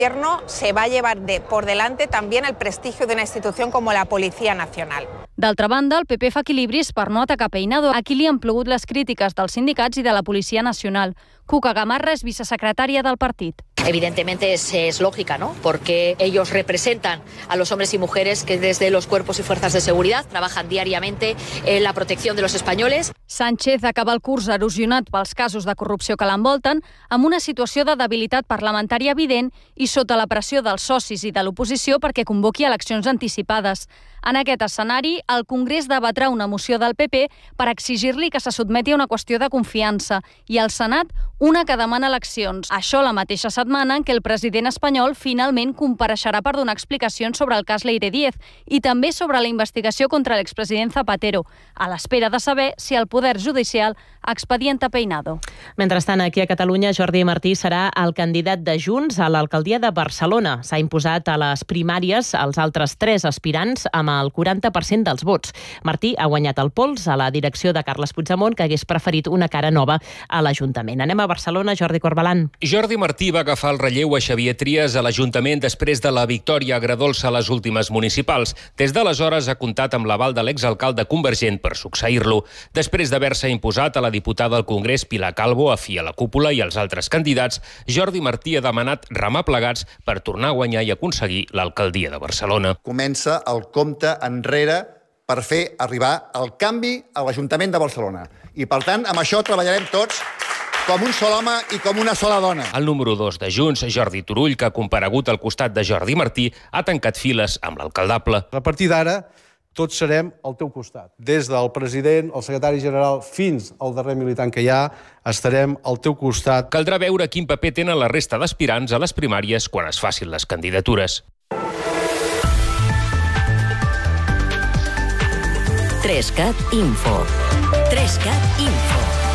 gobierno se va a llevar por delante también el prestigio de una institución como la Policía Nacional. D'altra banda, el PP fa equilibris per no atacar Peinado. Aquí li han plogut les crítiques dels sindicats i de la Policia Nacional. Cuca Gamarra és vicesecretària del partit. Evidentemente es lógica, ¿no? Porque ellos representan a los hombres y mujeres que desde los cuerpos y fuerzas de seguridad trabajan diariamente en la protección de los españoles. Sánchez acaba el curs erosionat pels casos de corrupció que l'envolten, amb una situació de debilitat parlamentària evident i sota la pressió dels socis i de l'oposició perquè convoqui eleccions anticipades. En aquest escenari, el Congrés debatrà una moció del PP per exigir-li que se sotmeti a una qüestió de confiança i el Senat una que demana eleccions. Això la mateixa setmana en què el president espanyol finalment compareixerà per donar explicacions sobre el cas Leire Díez i també sobre la investigació contra l'expresident Zapatero, a l'espera de saber si el Poder Judicial expedienta Peinado. Mentrestant, aquí a Catalunya, Jordi Martí serà el candidat de Junts a l'alcaldia de Barcelona. S'ha imposat a les primàries als altres 3 aspirants amb el 40% dels vots. Martí ha guanyat el pols a la direcció de Carles Puigdemont, que hagués preferit una cara nova a l'Ajuntament. Anem a Barcelona, Jordi Corbalan. Jordi Martí va agafar el relleu a Xavier Trias a l'Ajuntament després de la victòria agredolça a les últimes municipals. Des d'aleshores ha comptat amb l'aval de l'exalcalde convergent per succeir-lo. Després d'haver-se imposat a la diputada al Congrés Pilar Calvo, afí a la cúpula i als altres candidats, Jordi Martí ha demanat remar plegats per tornar a guanyar i aconseguir l'alcaldia de Barcelona. Comença el compte enrere per fer arribar el canvi a l'Ajuntament de Barcelona. I, per tant, amb això treballarem tots com un sol home i com una sola dona. El número 2 de Junts, Jordi Turull, que ha comparegut al costat de Jordi Martí, ha tancat files amb l'alcaldable. A partir d'ara, tots serem al teu costat. Des del president, el secretari general, fins al darrer militant que hi ha, estarem al teu costat. Caldrà veure quin paper tenen la resta d'aspirants a les primàries quan es facin les candidatures. 3CAT Info. 3CAT Info.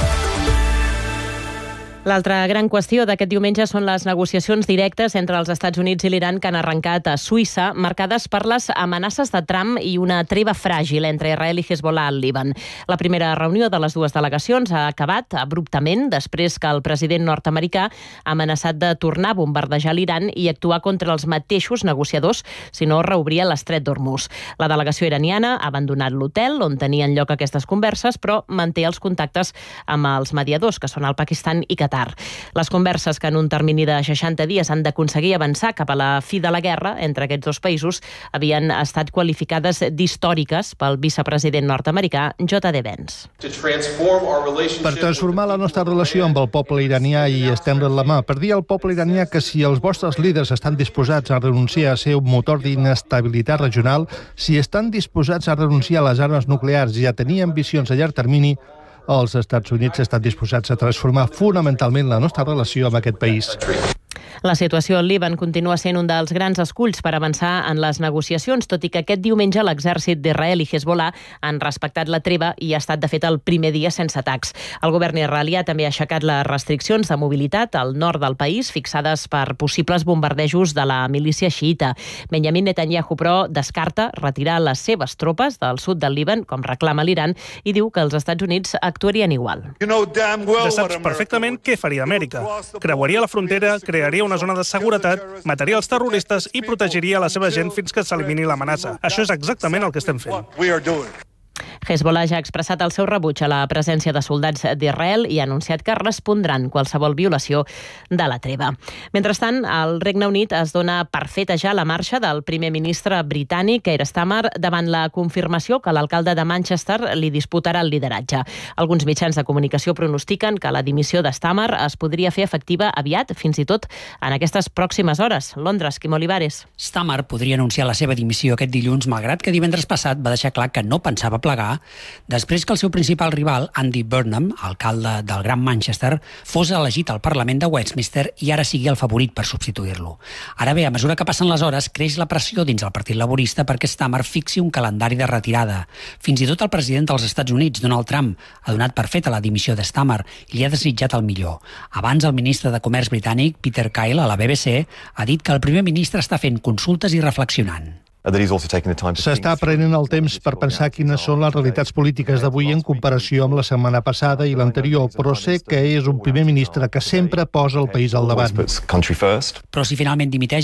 L'altra gran qüestió d'aquest diumenge són les negociacions directes entre els Estats Units i l'Iran que han arrencat a Suïssa, marcades per les amenaces de Trump i una treva fràgil entre Israel i Hezbollah al Líban. La primera reunió de les dues delegacions ha acabat abruptament després que el president nord-americà ha amenaçat de tornar a bombardejar l'Iran i actuar contra els mateixos negociadors si no reobria l'estret d'Hormuz. La delegació iraniana ha abandonat l'hotel on tenien lloc aquestes converses, però manté els contactes amb els mediadors, que són el Pakistan i Qatar. Les converses que en un termini de 60 dies han d'aconseguir avançar cap a la fi de la guerra entre aquests dos països havien estat qualificades d'històriques pel vicepresident nord-americà J.D. Vance. Per transformar la nostra relació amb el poble iranià i estendre'n la mà, per dir al poble iranià que si els vostres líders estan disposats a renunciar a ser un motor d'inestabilitat regional, si estan disposats a renunciar a les armes nuclears i a tenir ambicions a llarg termini, els Estats Units estan disposats a transformar fonamentalment la nostra relació amb aquest país. La situació al Líban continua sent un dels grans esculls per avançar en les negociacions, tot i que aquest diumenge l'exèrcit d'Israel i Hezbollah han respectat la treva i ha estat, de fet, el primer dia sense atacs. El govern israelià també ha aixecat les restriccions de mobilitat al nord del país, fixades per possibles bombardejos de la milícia xiïta. Benjamin Netanyahu, però, descarta retirar les seves tropes del sud del Líban, com reclama l'Iran, i diu que els Estats Units actuarien igual. Ja saps perfectament què faria Amèrica. Creuaria la frontera, crearia una zona de seguretat, mataria els terroristes i protegiria la seva gent fins que s'elimini l'amenaça. Això és exactament el que estem fent. Hezbollah ja ha expressat el seu rebuig a la presència de soldats d'Israel i ha anunciat que respondran qualsevol violació de la treva. Mentrestant, el Regne Unit es dona per feta ja la marxa del primer ministre britànic, Keir Starmer, davant la confirmació que l'alcalde de Manchester li disputarà el lideratge. Alguns mitjans de comunicació pronostiquen que la dimissió de Starmer es podria fer efectiva aviat, fins i tot en aquestes pròximes hores. Londres, Quim Olivares. Starmer podria anunciar la seva dimissió aquest dilluns, malgrat que divendres passat va deixar clar que no pensava plegar després que el seu principal rival, Andy Burnham, alcalde del Gran Manchester, fos elegit al Parlament de Westminster i ara sigui el favorit per substituir-lo. Ara bé, a mesura que passen les hores, creix la pressió dins el Partit Laborista perquè Starmer fixi un calendari de retirada. Fins i tot el president dels Estats Units, Donald Trump, ha donat per feta la dimissió de Starmer i li ha desitjat el millor. Abans, el ministre de Comerç britànic, Peter Kyle, a la BBC, ha dit que el primer ministre està fent consultes i reflexionant. S'està prenent el temps per pensar quines són les realitats polítiques d'avui en comparació amb la setmana passada i l'anterior, però sé que és un primer ministre que sempre posa el país al davant. Però si finalment dimiteix,